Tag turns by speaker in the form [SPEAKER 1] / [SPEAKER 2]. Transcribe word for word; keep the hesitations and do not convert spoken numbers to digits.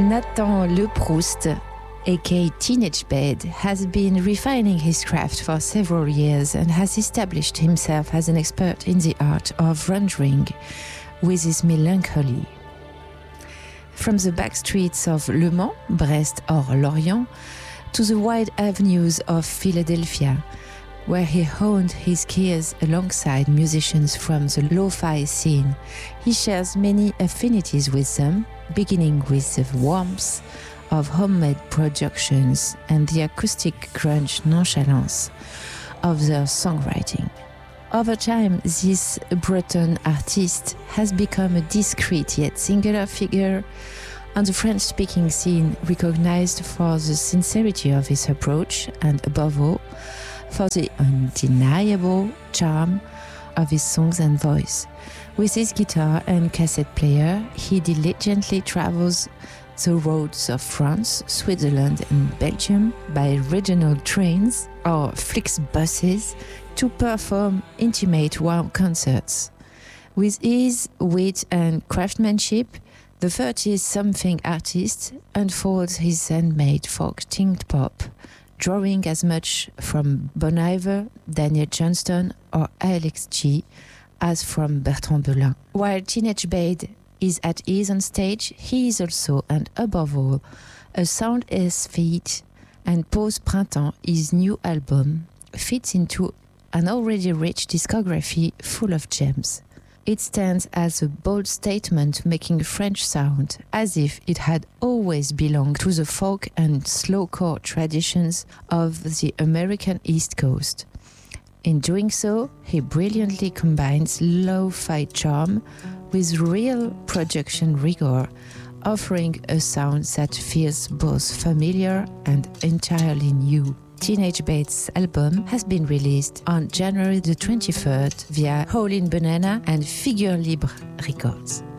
[SPEAKER 1] Nathan Le Proust, aka Teenage Bed, has been refining his craft for several years and has established himself as an expert in the art of rendering with his melancholy. From the back streets of Le Mans, Brest or Lorient, to the wide avenues of Philadelphia, where he honed his skills alongside musicians from the lo-fi scene, he shares many affinities with them, beginning with the warmth of homemade productions and the acoustic grunge nonchalance of their songwriting. Over time, this Breton artist has become a discreet yet singular figure on the French-speaking scene, recognized for the sincerity of his approach and, above all, for the undeniable charm of his songs and voice. With his guitar and cassette player, he diligently travels the roads of France, Switzerland and Belgium by regional trains or Flixbuses to perform intimate warm concerts. With ease, wit and craftsmanship, the thirty-something artist unfolds his handmade folk-tinged pop, drawing as much from Bon Iver, Daniel Johnston or Alex G as from Bertrand Belin. While Teenage Bed is at ease on stage, he is also, and above all, a sound aesthete, and Pause Printemps, his new album, fits into an already rich discography full of gems. It stands as a bold statement making French sound as if it had always belonged to the folk and slowcore traditions of the American East Coast. In doing so, he brilliantly combines lo-fi charm with real production rigor, offering a sound that feels both familiar and entirely new. Teenage Bed's album has been released on January the twenty-third via Howlin' Banana and Figure Libre Records.